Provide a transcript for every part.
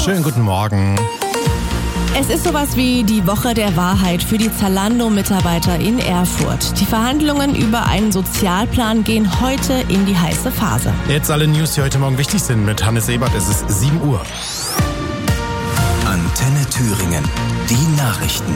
Schönen guten Morgen. Es ist sowas wie die Woche der Wahrheit für die Zalando-Mitarbeiter in Erfurt. Die Verhandlungen über einen Sozialplan gehen heute in die heiße Phase. Jetzt alle News, die heute Morgen wichtig sind mit Hannes Ebert. Es ist 7 Uhr. Antenne Thüringen. Die Nachrichten.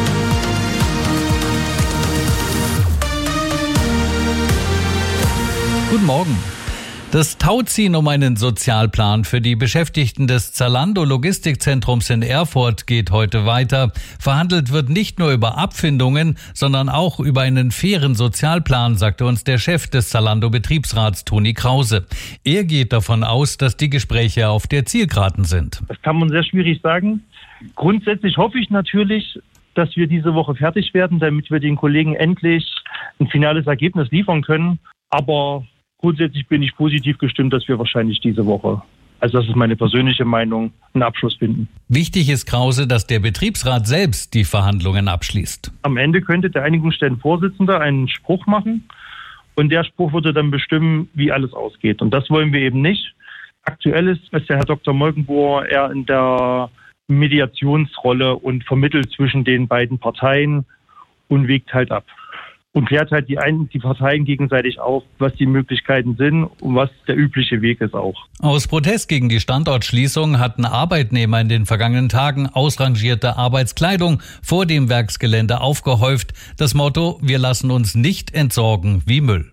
Guten Morgen. Das Tauziehen um einen Sozialplan für die Beschäftigten des Zalando-Logistikzentrums in Erfurt geht heute weiter. Verhandelt wird nicht nur über Abfindungen, sondern auch über einen fairen Sozialplan, sagte uns der Chef des Zalando-Betriebsrats, Toni Krause. Er geht davon aus, dass die Gespräche auf der Zielgeraden sind. Das kann man sehr schwierig sagen. Grundsätzlich hoffe ich natürlich, dass wir diese Woche fertig werden, damit wir den Kollegen endlich ein finales Ergebnis liefern können. Aber grundsätzlich bin ich positiv gestimmt, dass wir wahrscheinlich diese Woche, also das ist meine persönliche Meinung, einen Abschluss finden. Wichtig ist, Krause, dass der Betriebsrat selbst die Verhandlungen abschließt. Am Ende könnte der Einigungsstellenvorsitzende einen Spruch machen und der Spruch würde dann bestimmen, wie alles ausgeht. Und das wollen wir eben nicht. Aktuell ist der Herr Dr. Molkenbohr eher in der Mediationsrolle und vermittelt zwischen den beiden Parteien und wägt halt ab. Und klärt halt die Parteien gegenseitig auf, was die Möglichkeiten sind und was der übliche Weg ist auch. Aus Protest gegen die Standortschließung hatten Arbeitnehmer in den vergangenen Tagen ausrangierte Arbeitskleidung vor dem Werksgelände aufgehäuft. Das Motto: Wir lassen uns nicht entsorgen wie Müll.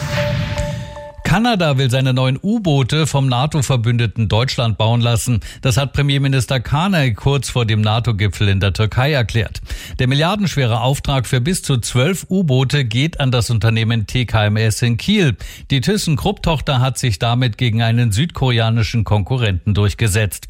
Kanada will seine neuen U-Boote vom NATO-Verbündeten Deutschland bauen lassen. Das hat Premierminister Karnay kurz vor dem NATO-Gipfel in der Türkei erklärt. Der milliardenschwere Auftrag für bis zu 12 U-Boote geht an das Unternehmen TKMS in Kiel. Die ThyssenKrupp-Tochter hat sich damit gegen einen südkoreanischen Konkurrenten durchgesetzt.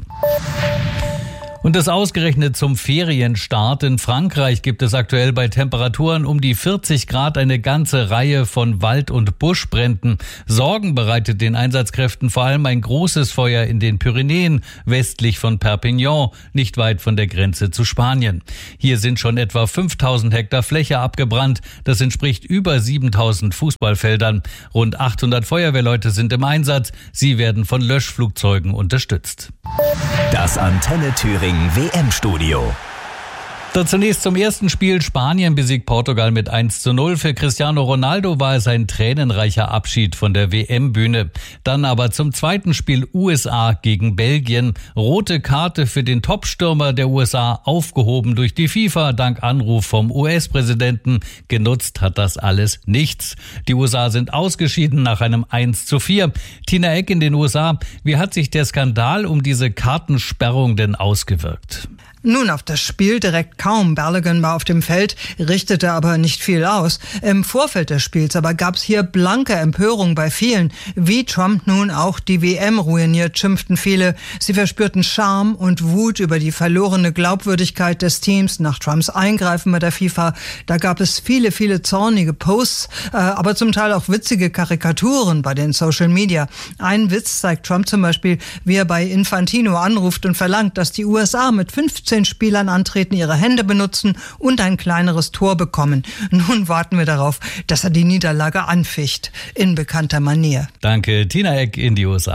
Und das ausgerechnet zum Ferienstart in Frankreich gibt es aktuell bei Temperaturen um die 40 Grad eine ganze Reihe von Wald- und Buschbränden. Sorgen bereitet den Einsatzkräften vor allem ein großes Feuer in den Pyrenäen, westlich von Perpignan, nicht weit von der Grenze zu Spanien. Hier sind schon etwa 5000 Hektar Fläche abgebrannt. Das entspricht über 7000 Fußballfeldern. Rund 800 Feuerwehrleute sind im Einsatz. Sie werden von Löschflugzeugen unterstützt. Das Antenne Thüringen WM-Studio. Dann zunächst zum ersten Spiel. Spanien besiegt Portugal mit 1:0. Für Cristiano Ronaldo war es ein tränenreicher Abschied von der WM-Bühne. Dann aber zum zweiten Spiel USA gegen Belgien. Rote Karte für den Topstürmer der USA, aufgehoben durch die FIFA dank Anruf vom US-Präsidenten. Genutzt hat das alles nichts. Die USA sind ausgeschieden nach einem 1:4. Tina Eck in den USA. Wie hat sich der Skandal um diese Kartensperrung denn ausgewirkt? Nun, auf das Spiel direkt kaum. Balogun war auf dem Feld, richtete aber nicht viel aus. Im Vorfeld des Spiels aber gab es hier blanke Empörung bei vielen. Wie Trump nun auch die WM ruiniert, schimpften viele. Sie verspürten Scham und Wut über die verlorene Glaubwürdigkeit des Teams nach Trumps Eingreifen bei der FIFA. Da gab es viele zornige Posts, aber zum Teil auch witzige Karikaturen bei den Social Media. Ein Witz zeigt Trump zum Beispiel, wie er bei Infantino anruft und verlangt, dass die USA mit 15 Spielern antreten, ihre Hände benutzen und ein kleineres Tor bekommen. Nun warten wir darauf, dass er die Niederlage anficht, in bekannter Manier. Danke, Tina Eck in die USA.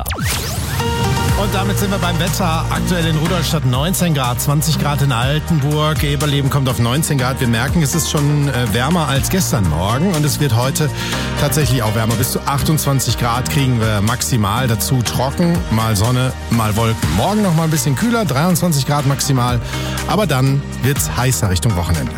Und damit sind wir beim Wetter. Aktuell in Rudolstadt 19 Grad, 20 Grad in Altenburg. Eberleben kommt auf 19 Grad. Wir merken, es ist schon wärmer als gestern Morgen. Und es wird heute tatsächlich auch wärmer. Bis zu 28 Grad kriegen wir maximal. Dazu trocken, mal Sonne, mal Wolken. Morgen noch mal ein bisschen kühler, 23 Grad maximal. Aber dann wird's heißer Richtung Wochenende.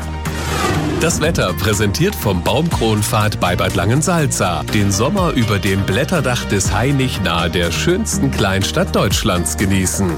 Das Wetter präsentiert vom Baumkronpfad bei Bad Langensalza. Den Sommer über dem Blätterdach des Hainich nahe der schönsten Kleinstadt Deutschlands genießen.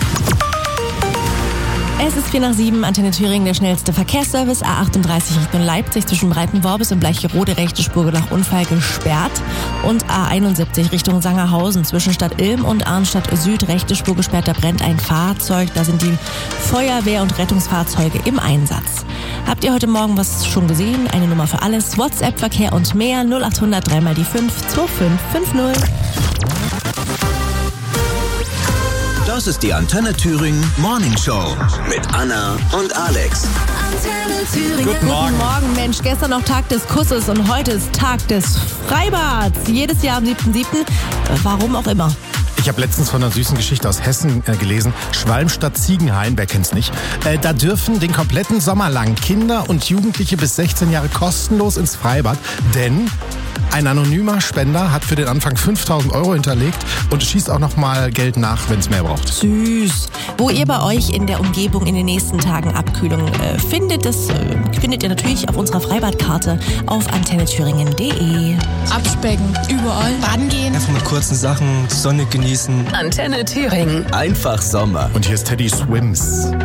Es ist 6:04, Antenne Thüringen, der schnellste Verkehrsservice. A38 Richtung Leipzig zwischen Breitenworbis und Bleicherode, rechte Spur nach Unfall gesperrt. Und A71 Richtung Sangerhausen zwischen Stadt Ilm und Arnstadt Süd, rechte Spur gesperrt. Da brennt ein Fahrzeug. Da sind die Feuerwehr- und Rettungsfahrzeuge im Einsatz. Habt ihr heute Morgen was schon gesehen? Eine Nummer für alles. WhatsApp, Verkehr und mehr. 0800 3x5 2550. Das ist die Antenne Thüringen Morning Show mit Anna und Alex. Antenne Thüringen. Guten Morgen. Guten Morgen, Mensch. Gestern noch Tag des Kusses und heute ist Tag des Freibads. Jedes Jahr am 7.7. Warum auch immer. Ich habe letztens von einer süßen Geschichte aus Hessen gelesen. Schwalmstadt-Ziegenhain, wer kennt's nicht? Da dürfen den kompletten Sommer lang Kinder und Jugendliche bis 16 Jahre kostenlos ins Freibad, denn ein anonymer Spender hat für den Anfang 5.000 € hinterlegt und schießt auch noch mal Geld nach, wenn es mehr braucht. Süß. Wo ihr bei euch in der Umgebung in den nächsten Tagen Abkühlung findet, das findet ihr natürlich auf unserer Freibadkarte auf antennethüringen.de. Abspecken, überall. Baden gehen. Einfach mit kurzen Sachen, die Sonne genießen. Antenne Thüringen. Einfach Sommer. Und hier ist Teddy Swims.